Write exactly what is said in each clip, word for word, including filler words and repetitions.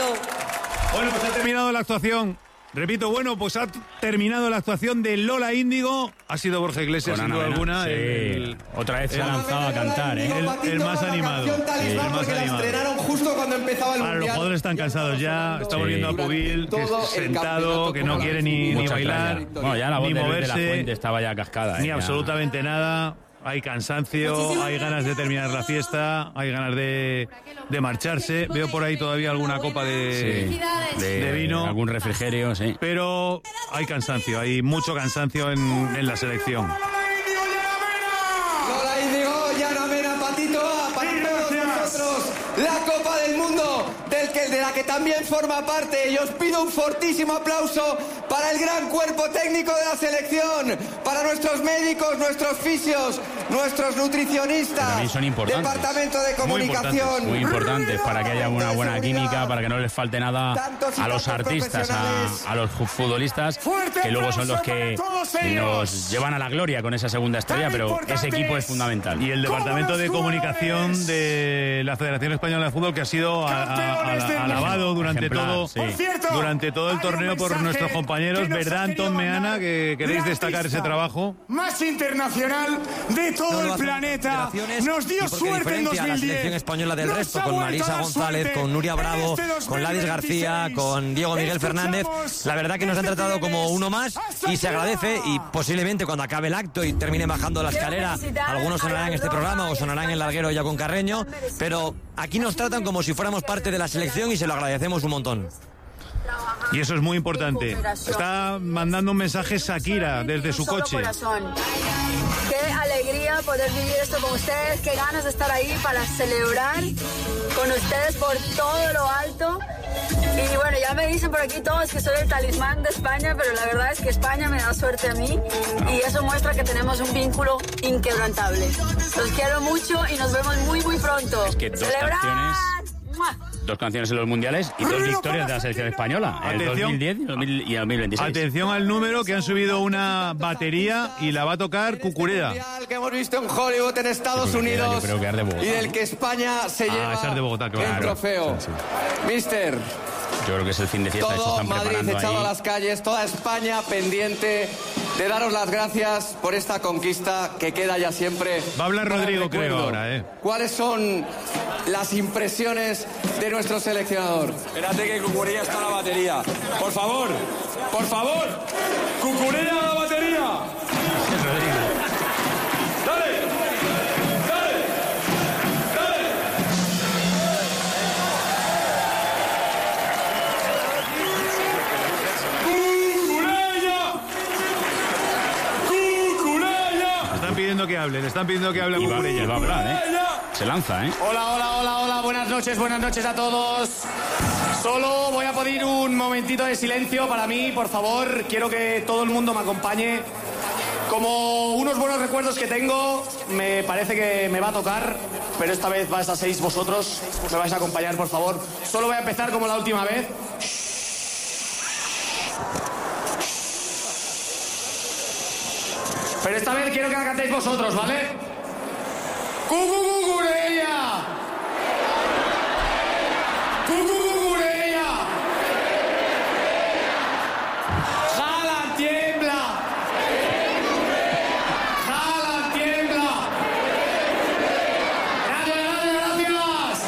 Berto. Bueno, pues ha terminado la actuación. Repito, bueno, pues ha terminado la actuación de Lola Índigo. Ha sido Borja Iglesias, sin duda alguna. Sí. El, Otra vez se ha lanzado a cantar, ¿eh? El, el más animado. Sí, el más que la animado. estrenaron justo cuando empezaba el Ahora, mundial. los jugadores están cansados ya. Estamos viendo a Pubil, que es sentado, que no quiere ni, ni bailar, bueno, ya la voz ni de, moverse, de la Fuente estaba ya cascada. ni ¿eh? absolutamente ya. nada. Hay cansancio, hay ganas de terminar la fiesta, hay ganas de, de marcharse. Veo por ahí todavía alguna copa de, Sí, de, de vino. Algún refrigerio, sí. Pero hay cansancio, hay mucho cansancio en, en la selección. Lola Índigo, Yana Mena, Patito, a Patito de nosotros, la Copa del Mundo, del que, de la que también forma parte. Y os pido un fortísimo aplauso para el gran cuerpo técnico de la selección, para nuestros médicos, nuestros fisios, nuestros nutricionistas, también son importantes. departamento de comunicación. Muy importantes para que haya una buena química, para que no les falte nada a los artistas, a, a los futbolistas, que luego son los que nos llevan a la gloria con esa segunda estrella, pero ese equipo es fundamental. Y el departamento de comunicación de la Federación Española de Fútbol, que ha sido a, a, a, alabado durante Ejemplar, todo sí. durante todo el torneo por nuestros compañeros, ¿verdad, Antón Meana, que queréis destacar ese trabajo? Más internacional de todo el planeta. Nos dio suerte en dos mil diez. La selección española del Nos resto, ha con vuelto Marisa a dar González, suerte con Nuria Bravo, en este con Ladis García, con Diego Miguel Fernández. La verdad que nos han tratado como uno más y se agradece, y posiblemente cuando acabe el acto y terminen bajando la escalera, algunos sonarán en este programa o sonarán en Larguero ya con Carreño, pero aquí nos tratan como si fuéramos parte de la selección y se lo agradecemos un montón. Y eso es muy importante. Está mandando un mensaje Shakira desde su coche. Qué alegría poder vivir esto con ustedes, qué ganas de estar ahí para celebrar con ustedes por todo lo alto. Y bueno, ya me dicen por aquí todos que soy el talismán de España, pero la verdad es que España me da suerte a mí y eso muestra que tenemos un vínculo inquebrantable. Los quiero mucho y nos vemos muy muy pronto. Es que dos ¡Celebrar! canciones... ¡Mua! Dos canciones en los mundiales y dos victorias de la selección española. En el dos mil diez y el dos mil veintiséis. Atención al número, que han subido una batería y la va a tocar Cucurella. Que hemos visto en Hollywood, en Estados Unidos, yo creo que es de Bogotá, y del ¿no? que España se Ah, lleva esa es de Bogotá, claro. el trofeo. Sí, sí. Mister, Yo creo que es el fin de fiesta. Esto todo están Madrid preparando echado ahí. a las calles, toda España pendiente de daros las gracias por esta conquista que queda ya siempre. Va a hablar para el Rodrigo, creo, recuerdo. ahora, ¿eh? ¿Cuáles son las impresiones de nuestro seleccionador? Espérate que Cucurella está en la batería. Por favor, por favor, Cucurella a la batería. Dale, dale, dale. Cucurella, Cucurella. Están pidiendo que hable, le están pidiendo que hable a Y va, Cucurella. y va a hablar, ¿eh? Se lanza, ¿eh? Hola, hola, hola, hola, buenas noches, buenas noches a todos. Solo voy a pedir un momentito de silencio para mí, por favor. Quiero que todo el mundo me acompañe. Como unos buenos recuerdos que tengo, me parece que me va a tocar, pero esta vez vais a seis vosotros. Me vais a acompañar, por favor. Solo voy a empezar como la última vez. Pero esta vez quiero que la cantéis vosotros, ¿vale? ¡Cucurella! ¡Cucurella! ¡Jala, tiembla! ¡Jala, tiembla! ¡Gracias, gracias, gracias!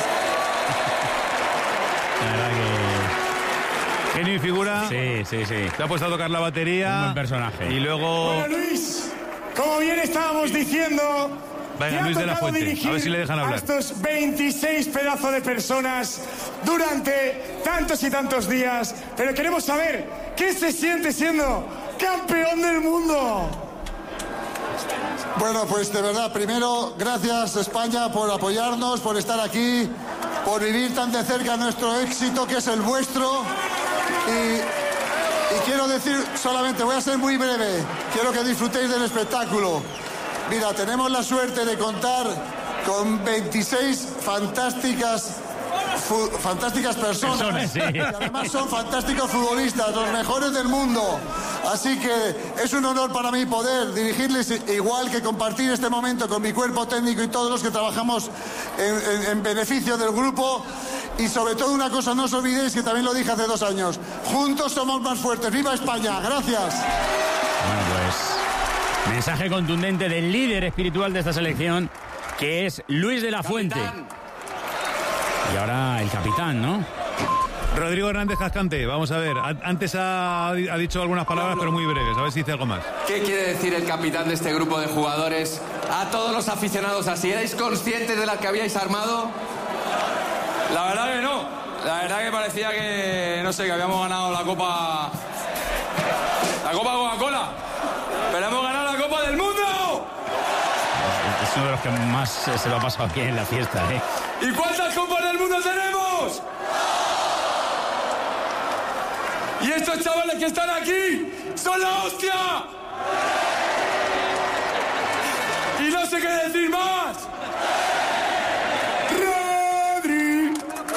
La verdad que... Genio y figura. Sí, sí, sí. Se ha puesto a tocar la batería. Un buen personaje. Y luego... Bueno, Luis, como bien estábamos diciendo... Venga, te ha Luis de la tocado Fuente, dirigir a ver si le dejan hablar. a estos veintiséis pedazos de personas durante tantos y tantos días. Pero queremos saber qué se siente siendo campeón del mundo. Bueno, pues de verdad, primero, gracias España por apoyarnos, por estar aquí, por vivir tan de cerca nuestro éxito, que es el vuestro. Y, y quiero decir solamente, voy a ser muy breve, quiero que disfrutéis del espectáculo. Mira, tenemos la suerte de contar con veintiséis fantásticas, fu- fantásticas personas. Personas, sí. Y además son fantásticos futbolistas, los mejores del mundo. Así que es un honor para mí poder dirigirles, igual que compartir este momento con mi cuerpo técnico y todos los que trabajamos en, en, en beneficio del grupo. y sobre todo una cosa, no os olvidéis que también lo dije hace dos años, juntos somos más fuertes. ¡Viva España! Gracias. Bueno, pues mensaje contundente del líder espiritual de esta selección, que es Luis de la Fuente. Capitán. Y ahora el capitán, ¿no? Rodrigo Hernández Cascante, vamos a ver. Antes ha, ha dicho algunas palabras, pero muy breves. A ver si dice algo más. ¿Qué quiere decir el capitán de este grupo de jugadores a todos los aficionados así? ¿Erais conscientes de la que habíais armado? La verdad que no. La verdad que parecía que, no sé, que habíamos ganado la Copa... La Copa Coca-Cola. Pero hemos ganado la Copa del Mundo. Es uno de los que más se lo ha pasado bien en la fiesta, ¿eh? ¿Y cuántas Copas del Mundo tenemos? Y estos chavales que están aquí son la hostia. Y no sé qué decir más. Rodri.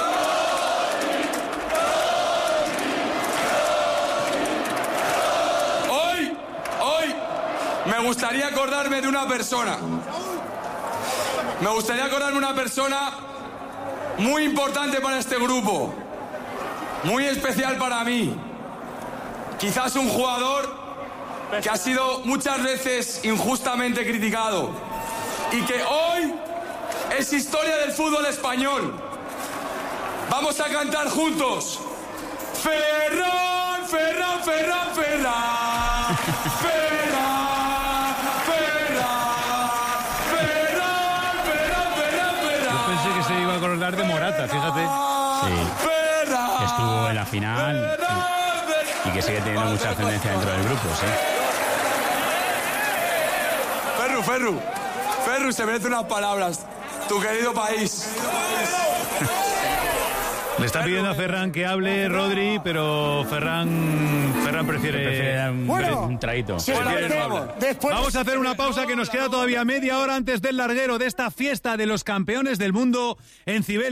Hoy, hoy, me gustaría acordarme de una persona. Me gustaría acordarme de una persona muy importante para este grupo. Muy especial para mí. Quizás un jugador que ha sido muchas veces injustamente criticado y que hoy es historia del fútbol español. Vamos a cantar juntos. Ferran, Ferran, Ferran, Ferran. Ferran, Ferran, Ferran, Ferran, Ferran, Ferran. Yo pensé que se iba a acordar de Morata, fíjate. Sí. Que estuvo en la final y, y que sigue teniendo mucha ascendencia dentro del grupo, sí. Ferru, Ferru, Ferru se merece unas palabras. Tu querido país. Le está pidiendo a Ferran que hable Rodri, pero Ferran, Ferran prefiere, prefiere dar un, bueno, un traguito. Sí, no después... Vamos a hacer una pausa que nos queda todavía media hora antes del larguero de esta fiesta de los campeones del mundo en Cibeles.